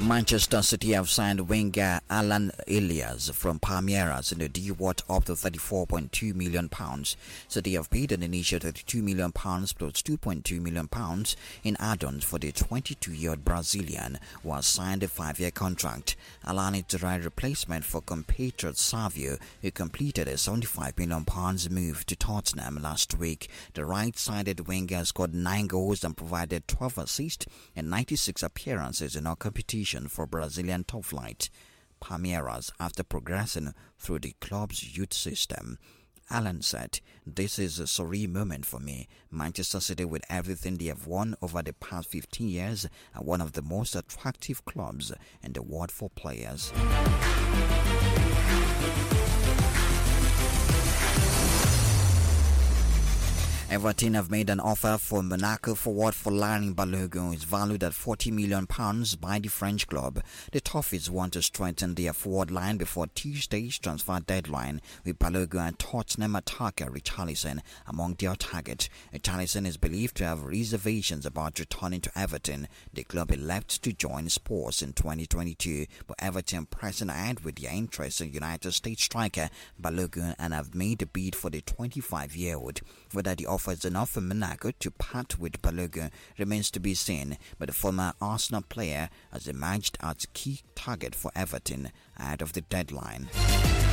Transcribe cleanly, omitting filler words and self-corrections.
Manchester City have signed winger Alan Elias from Palmeiras in a deal worth up to £34.2 million. City have paid an initial £32 million plus £2.2 million in add-ons for the 22-year-old Brazilian who has signed a 5-year contract. Alan is the right replacement for compatriot Savio, who completed a £75 million move to Tottenham last week. The right-sided winger scored 9 goals and provided 12 assists in 96 appearances in all competitions for Brazilian top flight Palmeiras after progressing through the club's youth system. Alan said, "This is a surreal moment for me. Manchester City, with everything they have won over the past 15 years, are one of the most attractive clubs in the world for players." Everton have made an offer for Monaco forward Folarin Balogun, who is valued at £40 million by the French club. The Toffees want to strengthen their forward line before Tuesday's transfer deadline, with Balogun and Tottenham attacker Richarlison among their targets. Richarlison is believed to have reservations about returning to Everton. The club he left to join Spurs in 2022, but Everton pressing ahead with their interest in United States striker Balogun and have made a bid for the 25-year-old. Whether the offers enough for Monaco to part with Balogun remains to be seen, but the former Arsenal player has emerged as a key target for Everton ahead of the deadline.